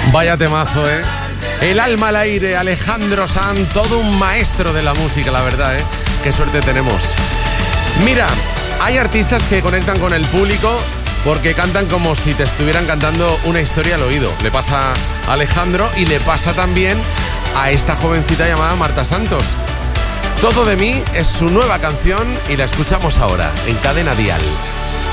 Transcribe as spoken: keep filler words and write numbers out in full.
Vaya temazo, ¿eh? El alma al aire, Alejandro Sanz, todo un maestro de la música, la verdad, ¿eh? Qué suerte tenemos. Mira, hay artistas que conectan con el público porque cantan como si te estuvieran cantando una historia al oído. Le pasa a Alejandro y le pasa también a esta jovencita llamada Marta Santos. Todo de mí es su nueva canción y la escuchamos ahora en Cadena Dial.